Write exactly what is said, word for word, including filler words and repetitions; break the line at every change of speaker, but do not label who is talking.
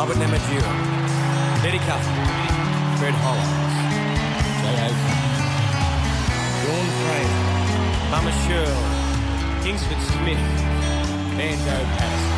Albert Namatjira, Betty Cuthell, Fred Hollows, J O Dawn Fraser, Mama Shirley, Kingsford Smith, Banjo Patterson.